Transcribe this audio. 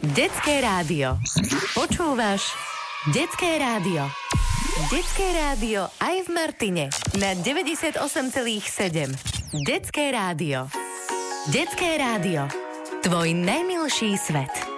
Detské rádio. Počúvaš Detské rádio. Detské rádio aj v Martine na 98,7. Detské rádio. Detské rádio. Tvoj najmilší svet.